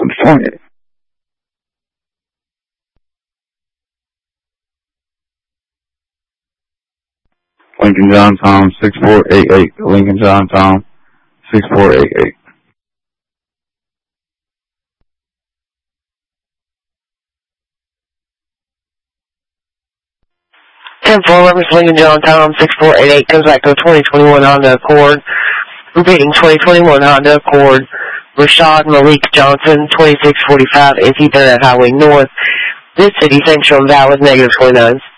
California. Lincoln John Tom 6488. Lincoln John Tom 6488. 10-4, reference Lincoln John Tom 6488, comes back to the 2021 Honda Accord. Repeating 2021 Honda Accord. Rashad Malik Johnson, 2645 NC 30 Highway North. Mid-City Central, valid, -29.